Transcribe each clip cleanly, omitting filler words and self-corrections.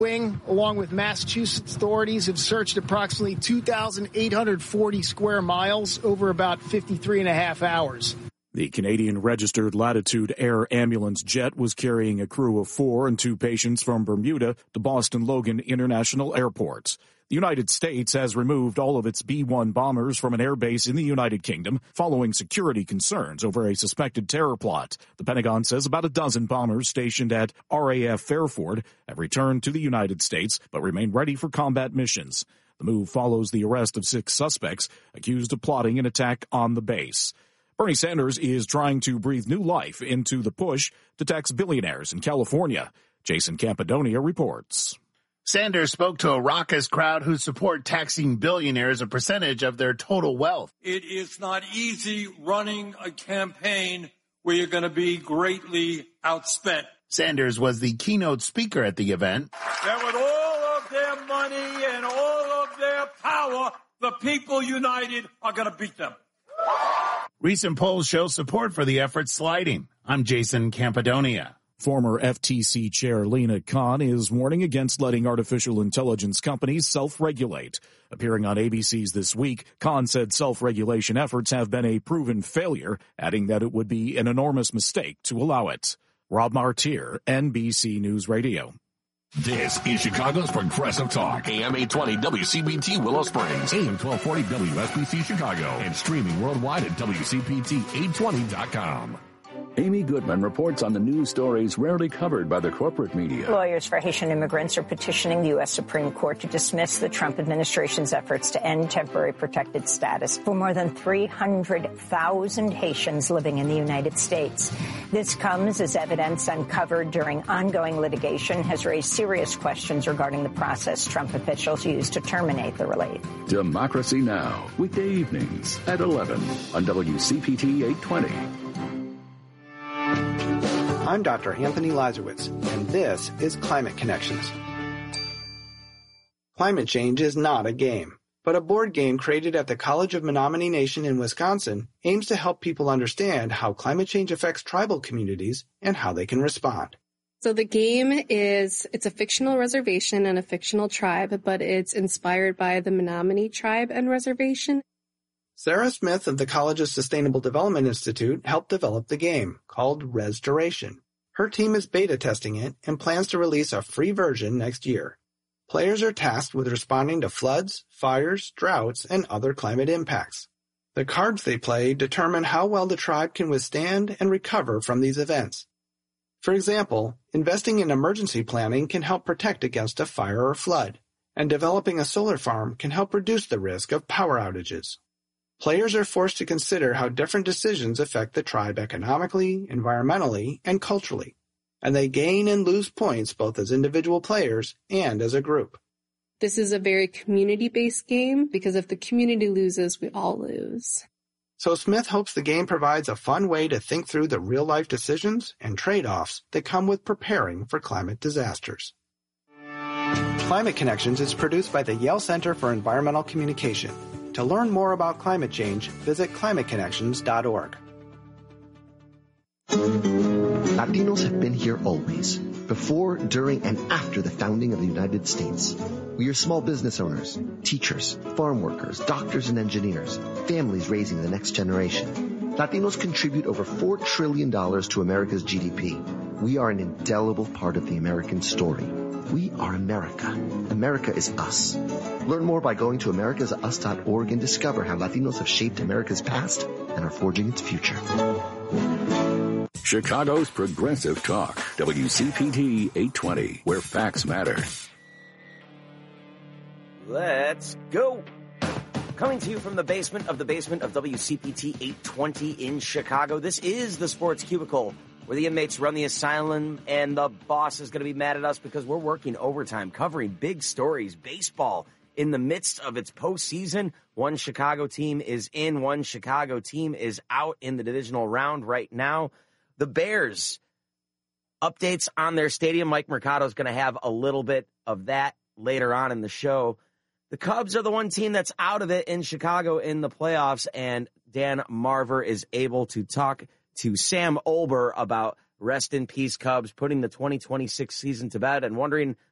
Wing, along with Massachusetts authorities, have searched approximately 2,840 square miles over about 53 and a half hours. The Canadian-registered Latitude Air ambulance jet was carrying a crew of 4 and 2 patients from Bermuda to Boston Logan International Airport. The United States has removed all of its B-1 bombers from an airbase in the United Kingdom following security concerns over a suspected terror plot. The Pentagon says about a dozen bombers stationed at RAF Fairford have returned to the United States but remain ready for combat missions. The move follows the arrest of 6 suspects accused of plotting an attack on the base. Bernie Sanders is trying to breathe new life into the push to tax billionaires in California. Jason Campidonia reports. Sanders spoke to a raucous crowd who support taxing billionaires a percentage of their total wealth. It is not easy running a campaign where you're going to be greatly outspent. Sanders was the keynote speaker at the event. That with all of their money and all of their power, the people united are going to beat them. Recent polls show support for the effort sliding. I'm Jason Campidonia. Former FTC Chair Lina Khan is warning against letting artificial intelligence companies self-regulate. Appearing on ABC's This Week, Khan said self-regulation efforts have been a proven failure, adding that it would be an enormous mistake to allow it. Rob Martier, NBC News Radio. This is Chicago's Progressive Talk. AM 820 WCPT Willow Springs. AM 1240 WSBC Chicago. And streaming worldwide at WCPT820.com. Amy Goodman reports on the news stories rarely covered by the corporate media. Lawyers for Haitian immigrants are petitioning the U.S. Supreme Court to dismiss the Trump administration's efforts to end temporary protected status for more than 300,000 Haitians living in the United States. This comes as evidence uncovered during ongoing litigation has raised serious questions regarding the process Trump officials used to terminate the relief. Democracy Now! Weekday evenings at 11 on WCPT 820. I'm Dr. Anthony Lazarowitz, and this is Climate Connections. Climate change is not a game, but a board game created at the College of Menominee Nation in Wisconsin aims to help people understand how climate change affects tribal communities and how they can respond. So the game it's a fictional reservation and a fictional tribe, but it's inspired by the Menominee tribe and reservation. Sarah Smith of the College's Sustainable Development Institute helped develop the game, called Restoration. Her team is beta testing it and plans to release a free version next year. Players are tasked with responding to floods, fires, droughts, and other climate impacts. The cards they play determine how well the tribe can withstand and recover from these events. For example, investing in emergency planning can help protect against a fire or flood, and developing a solar farm can help reduce the risk of power outages. Players are forced to consider how different decisions affect the tribe economically, environmentally, and culturally, and they gain and lose points both as individual players and as a group. This is a very community-based game because if the community loses, we all lose. So Smith hopes the game provides a fun way to think through the real-life decisions and trade-offs that come with preparing for climate disasters. Climate Connections is produced by the Yale Center for Environmental Communication. To learn more about climate change, visit climateconnections.org. Latinos have been here always, before, during, and after the founding of the United States. We are small business owners, teachers, farm workers, doctors and engineers, families raising the next generation. Latinos contribute over $4 trillion to America's GDP. We are an indelible part of the American story. We are America. America is us. Learn more by going to americasus.org and discover how Latinos have shaped America's past and are forging its future. Chicago's Progressive Talk, WCPT 820, where facts matter. Let's go. Coming to you from the basement of WCPT 820 in Chicago, this is the Sports Cubicle, where the inmates run the asylum and the boss is going to be mad at us because we're working overtime, covering big stories, baseball in the midst of its postseason. One Chicago team is in, one Chicago team is out in the divisional round right now. The Bears, updates on their stadium. Mike Mercado is going to have a little bit of that later on in the show. The Cubs are the one team that's out of it in Chicago in the playoffs, and Dan Marver is able to talk to Sam Olber about rest in peace Cubs, putting the 2026 season to bed and wondering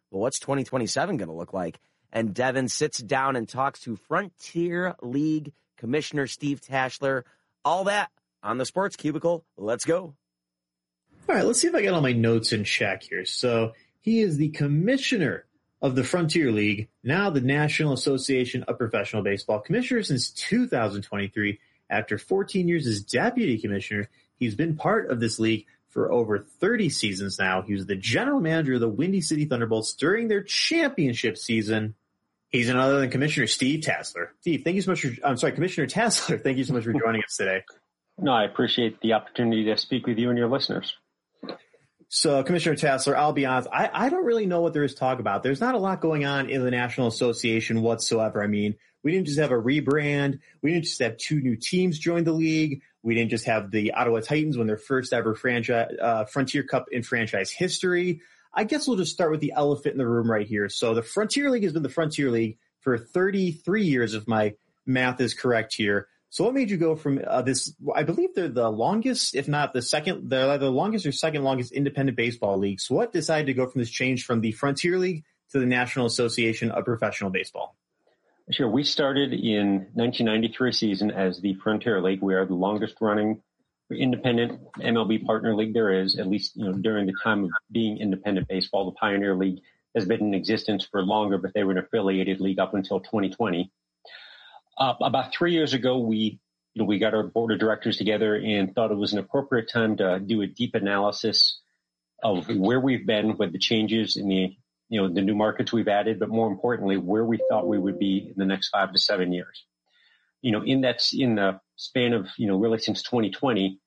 Well, what's 2027 going to look like? And Devin sits down and talks to Frontier League Commissioner Steve Tashler. All that on the Sports Cubicle. Let's go. All right, let's see if I got all my notes in check here. So he is the commissioner of the Frontier League, now the National Association of Professional Baseball, commissioner since 2023. After 14 years as deputy commissioner, he's been part of this league for over 30 seasons now. He was the general manager of the Windy City Thunderbolts during their championship season. He's none other than Commissioner Steve Tashler. Steve, thank you so much Commissioner Tashler, thank you so much for joining us today. No, I appreciate the opportunity to speak with you and your listeners. So, Commissioner Tashler, I'll be honest, I don't really know what there is to talk about. There's not a lot going on in the National Association whatsoever. I mean, we didn't just have a rebrand. We didn't just have 2 new teams join the league. We didn't just have the Ottawa Titans win their first ever Frontier Cup in franchise history. I guess we'll just start with the elephant in the room right here. So the Frontier League has been the Frontier League for 33 years, if my math is correct here. So what made you go from this, I believe they're the longest, if not the second, they're either the longest or second longest independent baseball league. So what decided to go from this change from the Frontier League to the National Association of Professional Baseball? Sure. We started in 1993 season as the Frontier League. We are the longest running independent MLB partner league there is, at least, during the time of being independent baseball. The Pioneer League has been in existence for longer, but they were an affiliated league up until 2020. About 3 years ago, we got our board of directors together and thought it was an appropriate time to do a deep analysis of where we've been with the changes in the new markets we've added, but more importantly, where we thought we would be in the next 5 to 7 years. In the span of, really since 2020,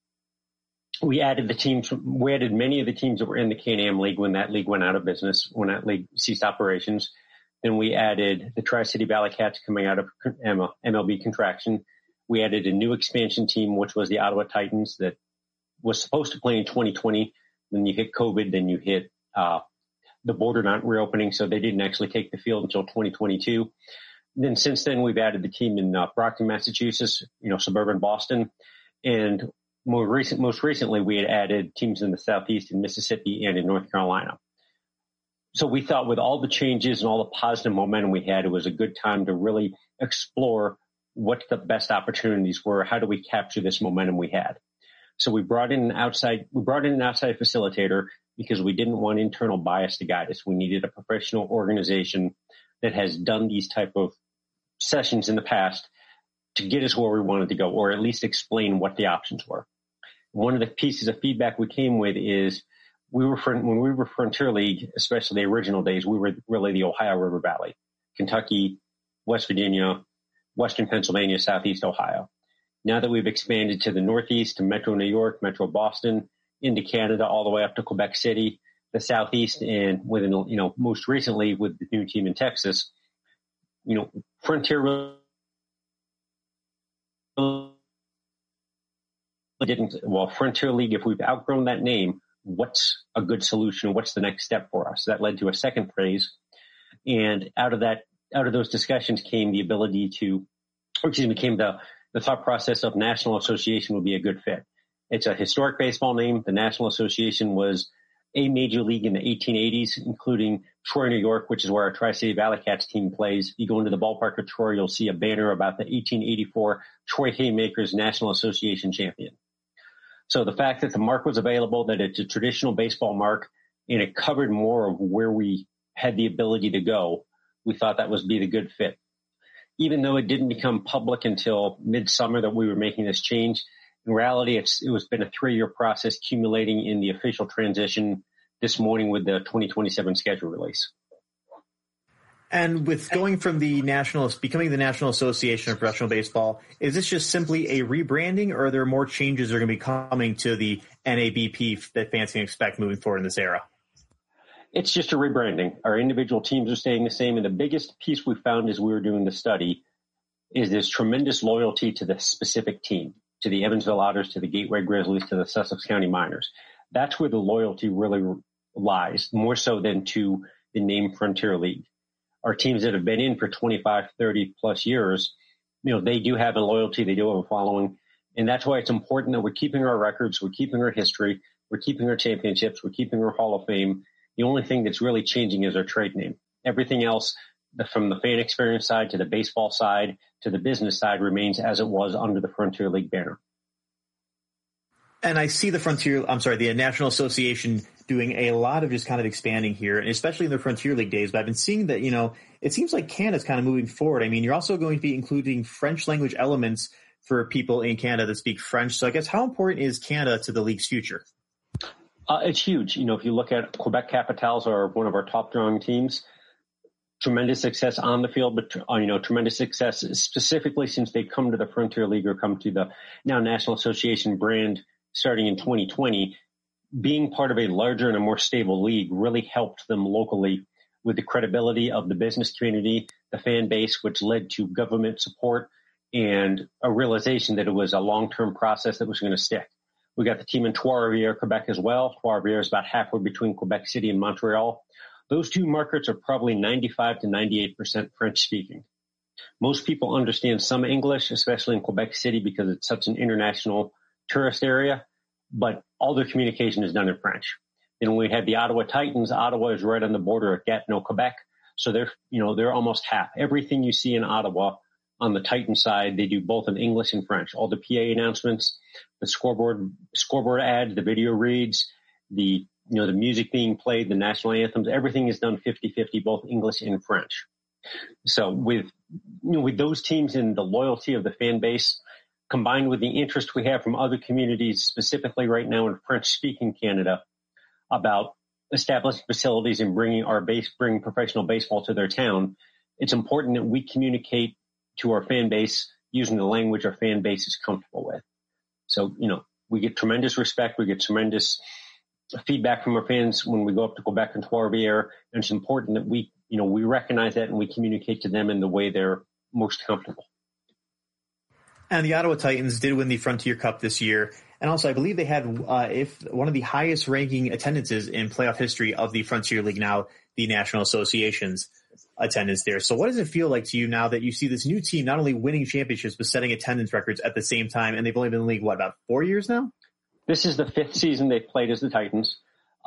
we added many of the teams that were in the Can-Am League when that league went out of business, when that league ceased operations. Then we added the Tri-City Valley Cats coming out of MLB contraction. We added a new expansion team, which was the Ottawa Titans, that was supposed to play in 2020. Then you hit COVID, then you hit the border not reopening, so they didn't actually take the field until 2022. Then since then, we've added the team in Brockton, Massachusetts, suburban Boston. And most recently, we had added teams in the Southeast, in Mississippi, and in North Carolina. So we thought with all the changes and all the positive momentum we had, it was a good time to really explore what the best opportunities were. How do we capture this momentum we had? So we brought in an outside facilitator because we didn't want internal bias to guide us. We needed a professional organization that has done these type of sessions in the past to get us where we wanted to go, or at least explain what the options were. One of the pieces of feedback we came with is when we were Frontier League, especially the original days, we were really the Ohio River Valley, Kentucky, West Virginia, Western Pennsylvania, Southeast Ohio. Now that we've expanded to the Northeast, to Metro New York, Metro Boston, into Canada, all the way up to Quebec City, the Southeast, and most recently with the new team in Texas, Frontier League, if we've outgrown that name, what's a good solution? What's the next step for us? That led to a second phase. And out of those discussions came the thought process of National Association would be a good fit. It's a historic baseball name. The National Association was a major league in the 1880s, including Troy, New York, which is where our Tri-City Valley Cats team plays. You go into the ballpark of Troy, you'll see a banner about the 1884 Troy Haymakers National Association champion. So the fact that the mark was available, that it's a traditional baseball mark, and it covered more of where we had the ability to go, we thought that would be the good fit. Even though it didn't become public until midsummer that we were making this change, in reality, it was been a 3-year process accumulating in the official transition this morning with the 2027 schedule release. And with going from becoming the National Association of Professional Baseball, is this just simply a rebranding, or are there more changes that are going to be coming to the NABP that fans can expect moving forward in this era? It's just a rebranding. Our individual teams are staying the same. And the biggest piece we found as we were doing the study is this tremendous loyalty to the specific team, to the Evansville Otters, to the Gateway Grizzlies, to the Sussex County Miners. That's where the loyalty really lies, more so than to the name Frontier League. Our teams that have been in for 25, 30 plus years, they do have a loyalty, they do have a following. And that's why it's important that we're keeping our records, we're keeping our history, we're keeping our championships, we're keeping our Hall of Fame. The only thing that's really changing is our trade name. Everything else, from the fan experience side to the baseball side to the business side, remains as it was under the Frontier League banner. And I see the National Association doing a lot of just kind of expanding here, and especially in the Frontier League days. But I've been seeing that, it seems like Canada's kind of moving forward. I mean, you're also going to be including French language elements for people in Canada that speak French. So I guess how important is Canada to the league's future? It's huge. If you look at Quebec Capitals are one of our top drawing teams. Tremendous success on the field, but tremendous success specifically since they've come to the Frontier League or come to the now National Association brand starting in 2020. Being part of a larger and a more stable league really helped them locally with the credibility of the business community, the fan base, which led to government support and a realization that it was a long-term process that was going to stick. We got the team in Trois-Rivières, Quebec as well. Trois-Rivières is about halfway between Quebec City and Montreal. Those two markets are probably 95 to 98% French speaking. Most people understand some English, especially in Quebec City because it's such an international tourist area, but all their communication is done in French. And when we had the Ottawa Titans, Ottawa is right on the border of Gatineau, Quebec. So they're almost half. Everything you see in Ottawa on the Titan side, they do both in English and French. All the PA announcements, the scoreboard ads, the video reads, the music being played, the national anthems, everything is done 50-50, both English and French. So with those teams and the loyalty of the fan base, combined with the interest we have from other communities, specifically right now in French-speaking Canada, about establishing facilities and bringing professional baseball to their town, it's important that we communicate to our fan base using the language our fan base is comfortable with. So, we get tremendous respect. We get tremendous feedback from our fans when we go up to Quebec and Trois-Rivières, and it's important that we recognize that and we communicate to them in the way they're most comfortable. And the Ottawa Titans did win the Frontier Cup this year. And also, I believe they had one of the highest ranking attendances in playoff history of the Frontier League, now the National Association's attendance there. So what does it feel like to you now that you see this new team not only winning championships, but setting attendance records at the same time? And they've only been in the league, about 4 years now? This is the fifth season they've played as the Titans.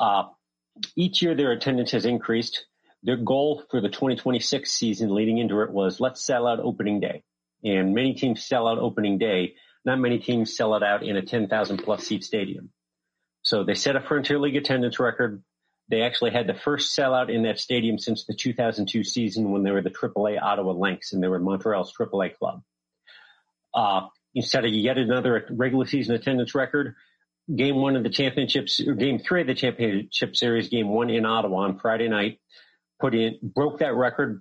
Each year their attendance has increased. Their goal for the 2026 season leading into it was, let's sell out opening day. And many teams sell out opening day. Not many teams sell it out in a 10,000 plus seat stadium. So they set a Frontier League attendance record. They actually had the first sellout in that stadium since the 2002 season when they were the AAA Ottawa Lynx and they were Montreal's AAA club. You set yet another regular season attendance record. Game 1 of the championships, or Game 3 of the championship series, Game 1 in Ottawa on Friday night, broke that record,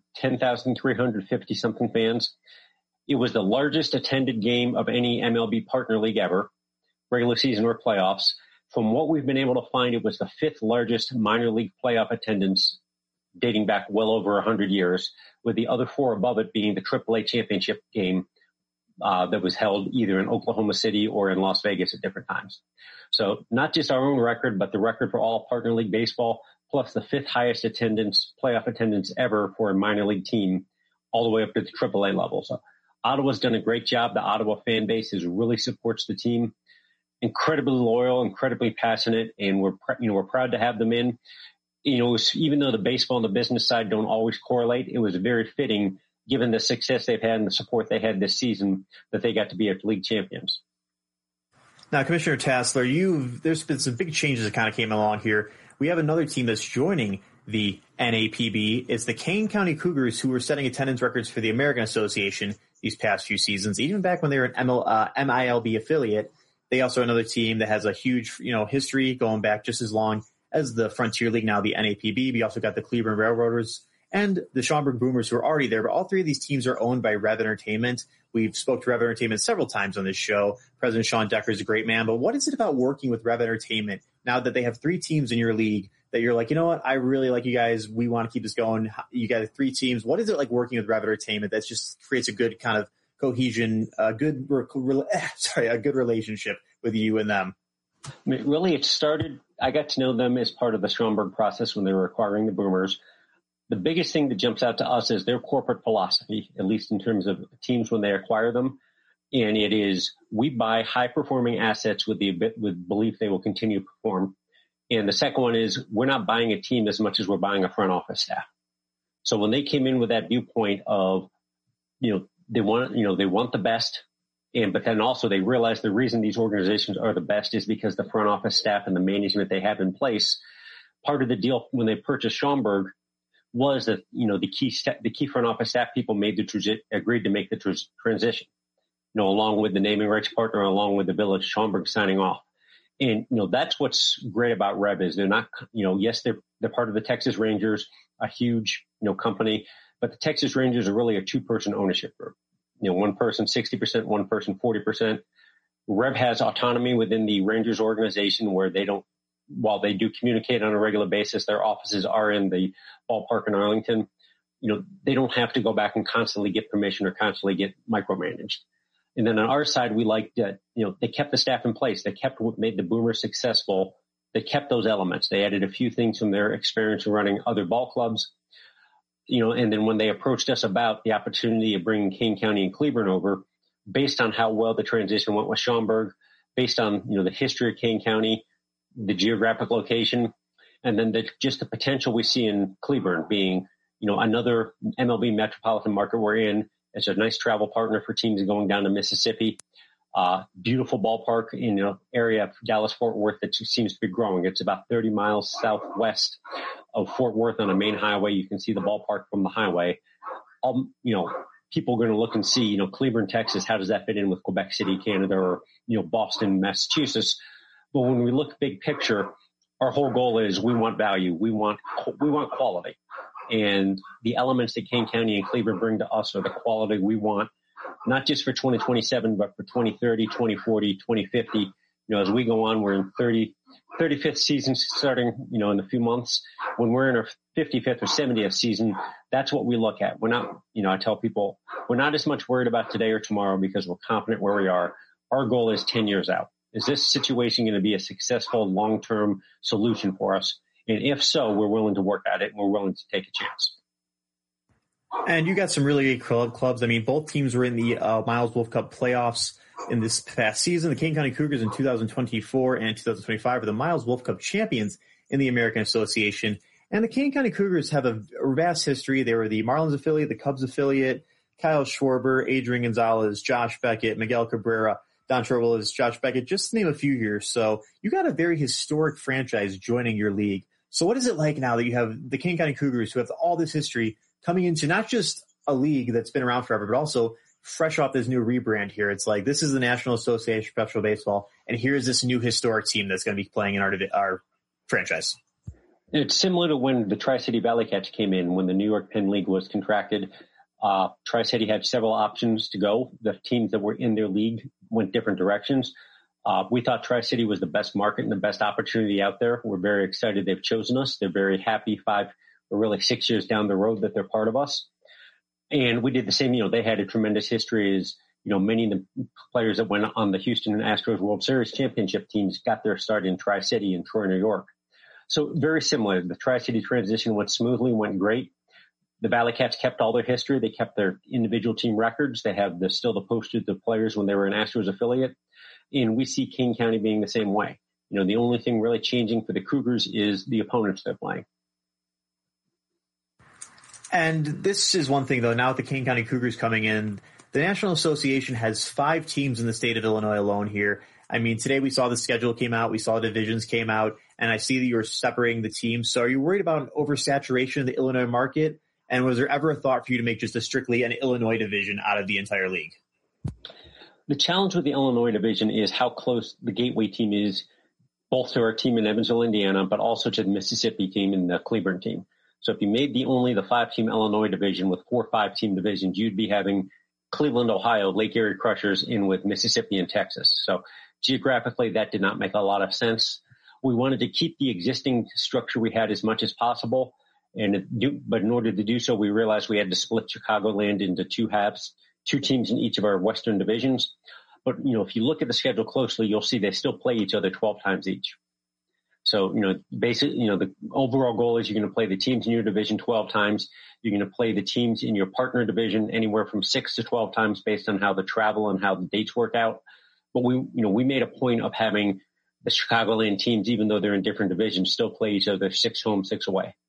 10,350 something fans. It was the largest attended game of any MLB partner league ever, regular season or playoffs. From what we've been able to find, it was the fifth largest minor league playoff attendance dating back well over 100 years, with the other four above it being the AAA championship game that was held either in Oklahoma City or in Las Vegas at different times. So not just our own record, but the record for all partner league baseball, plus the fifth highest playoff attendance ever for a minor league team, all the way up to the AAA level. So Ottawa's done a great job. The Ottawa fan base really supports the team. Incredibly loyal, incredibly passionate, and we're proud to have them in. Even though the baseball and the business side don't always correlate, it was very fitting, given the success they've had and the support they had this season, that they got to be our league champions. Now, Commissioner Tasler, there's been some big changes that kind of came along here. We have another team that's joining the NAPB. It's the Kane County Cougars, who were setting attendance records for the American Association these past few seasons, even back when they were an MILB affiliate. They also are another team that has a huge, history going back just as long as the Frontier League, now the NAPB. We also got the Cleveland Railroaders and the Schaumburg Boomers, who are already there. But all three of these teams are owned by Rev Entertainment. We've spoke to Rev Entertainment several times on this show. President Sean Decker is a great man. But what is it about working with Rev Entertainment now that they have three teams in your league that you're like, you know what, I really like you guys. We want to keep this going. You got three teams. What is it like working with Rev Entertainment that just creates a good kind of cohesion, a good relationship with you and them? I mean, really, it started, I got to know them as part of the Schaumburg process when they were acquiring the Boomers. The biggest thing that jumps out to us is their corporate philosophy, at least in terms of teams when they acquire them. And it is, we buy high-performing assets with belief they will continue to perform. And the second one is we're not buying a team as much as we're buying a front office staff. So when they came in with that viewpoint of, they want the best, but then also they realize the reason these organizations are the best is because the front office staff and the management they have in place. Part of the deal when they purchased Schaumburg was that, the key front office staff people agreed to make the transition, along with the naming rights partner, along with the Village Schaumburg signing off. And, that's what's great about Rev is they're not, yes, they're part of the Texas Rangers, a huge, company, but the Texas Rangers are really a two-person ownership group. One person 60%, one person 40%. Rev has autonomy within the Rangers organization where while they do communicate on a regular basis, their offices are in the ballpark in Arlington. They don't have to go back and constantly get permission or constantly get micromanaged. And then on our side, we liked that, they kept the staff in place. They kept what made the Boomers successful. They kept those elements. They added a few things from their experience in running other ball clubs. And then when they approached us about the opportunity of bringing Kane County and Cleburne over, based on how well the transition went with Schaumburg, based on, the history of Kane County, the geographic location, and then just the potential we see in Cleburne being, another MLB metropolitan market we're in. It's a nice travel partner for teams going down to Mississippi. Beautiful ballpark in an area of Dallas-Fort Worth that seems to be growing. It's about 30 miles southwest of Fort Worth on a main highway. You can see the ballpark from the highway. People are going to look and see, Cleburne, Texas, how does that fit in with Quebec City, Canada, or, Boston, Massachusetts? But when we look big picture, our whole goal is we want value. We want quality. And the elements that Kane County and Cleburne bring to us are the quality we want, not just for 2027, but for 2030, 2040, 2050. As we go on, we're in 35th season starting, in a few months. When we're in our 55th or 70th season, that's what we look at. We're not, I tell people, we're not as much worried about today or tomorrow because we're confident where we are. Our goal is 10 years out. Is this situation going to be a successful long-term solution for us? And if so, we're willing to work at it and we're willing to take a chance. And you got some really good clubs. I mean, both teams were in the Miles Wolf Cup playoffs in this past season. The Kane County Cougars in 2024 and 2025 are the Miles Wolf Cup champions in the American Association. And the Kane County Cougars have a vast history. They were the Marlins affiliate, the Cubs affiliate, Kyle Schwarber, Adrian Gonzalez, Josh Beckett, Miguel Cabrera, Don Trovolis, Josh Beckett, just to name a few here. So you got a very historic franchise joining your league. So what is it like now that you have the Kane County Cougars who have all this history coming into not just a league that's been around forever, but also fresh off this new rebrand here? It's like, this is the National Association of Professional Baseball, and here's this new historic team that's going to be playing in our franchise. It's similar to when the Tri-City Valley Cats came in, when the New York Penn League was contracted. Tri-City had several options to go. The teams that were in their league went different directions. We thought Tri-City was the best market and the best opportunity out there. We're very excited they've chosen us. They're very happy 5 or really 6 years down the road that they're part of us. And we did the same. They had a tremendous history as, many of the players that went on the Houston Astros World Series championship teams got their start in Tri-City in Troy, New York. So very similar. The Tri-City transition went smoothly, went great. The Valley Cats kept all their history. They kept their individual team records. They have still the posters of players when they were an Astros affiliate. And we see Kane County being the same way. The only thing really changing for the Cougars is the opponents they're playing. And this is one thing, though. Now with the Kane County Cougars coming in, the National Association has 5 teams in the state of Illinois alone here. I mean, today we saw the schedule came out, we saw divisions came out, and I see that you're separating the teams. So are you worried about an oversaturation of the Illinois market? And was there ever a thought for you to make just strictly an Illinois division out of the entire league? The challenge with the Illinois division is how close the Gateway team is, both to our team in Evansville, Indiana, but also to the Mississippi team and the Cleburne team. So if you made the 5-team Illinois division with 4 5-team divisions, you'd be having Cleveland, Ohio, Lake Erie Crushers in with Mississippi and Texas. So geographically, that did not make a lot of sense. We wanted to keep the existing structure we had as much as possible. But in order to do so, we realized we had to split Chicagoland into 2 halves, 2 teams in each of our Western divisions. But, if you look at the schedule closely, you'll see they still play each other 12 times each. So, basically, the overall goal is you're going to play the teams in your division 12 times. You're going to play the teams in your partner division anywhere from 6 to 12 times based on how the travel and how the dates work out. But we made a point of having the Chicagoland teams, even though they're in different divisions, still play each other 6 home, 6 away.